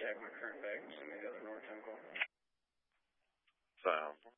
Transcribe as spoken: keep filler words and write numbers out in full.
check my current vacancy, maybe the other north ten call. Sounds